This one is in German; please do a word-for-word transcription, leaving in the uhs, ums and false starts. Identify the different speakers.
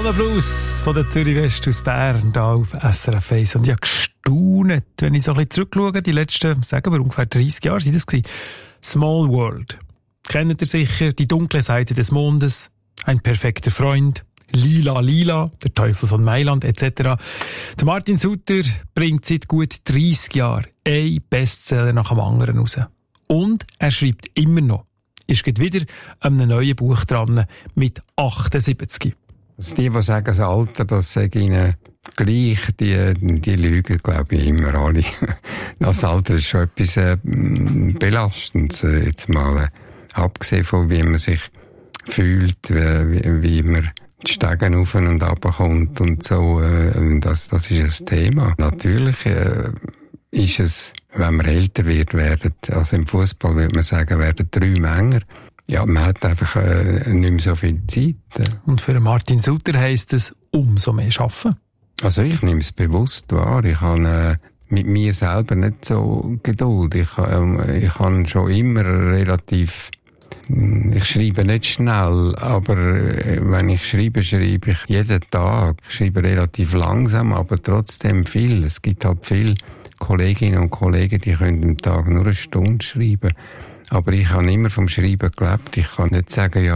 Speaker 1: Blues von der Zürich West aus Bern, hier auf S R F eins. Und ich habe gestaunt, wenn ich so ein bisschen zurückschaue, die letzten, sagen wir, ungefähr dreissig Jahre sind das gewesen. Small World. Kennt ihr sicher? Die dunkle Seite des Mondes, ein perfekter Freund, Lila Lila, der Teufel von Mailand et cetera. Der Martin Sutter bringt seit gut dreissig Jahren ein Bestseller nach dem anderen raus. Und er schreibt immer noch. Ist gerade wieder an einem neuen Buch dran mit achtundsiebzig.
Speaker 2: Also die, die sagen, das Alter, das sage ihnen gleich, die, die lügen, glaube ich, immer alle. Das Alter ist schon etwas äh, Belastendes, jetzt mal, äh, abgesehen von wie man sich fühlt, wie, wie man die Stege auf und runter kommt und so, äh, das, das ist ein Thema. Natürlich äh, ist es, wenn man älter wird, werden, also im Fußball würde man sagen, werden drei Männer. Ja, man hat einfach äh, nicht mehr so viel Zeit.
Speaker 1: Und für Martin Sutter heisst es, umso mehr arbeiten.
Speaker 2: Also ich nehme es bewusst wahr. Ich habe äh, mit mir selber nicht so Geduld. Ich, äh, ich habe schon immer relativ... Ich schreibe nicht schnell, aber äh, wenn ich schreibe, schreibe ich jeden Tag. Ich schreibe relativ langsam, aber trotzdem viel. Es gibt halt viele Kolleginnen und Kollegen, die können am Tag nur eine Stunde schreiben. Aber ich habe immer vom Schreiben gelebt. Ich kann nicht sagen, ja,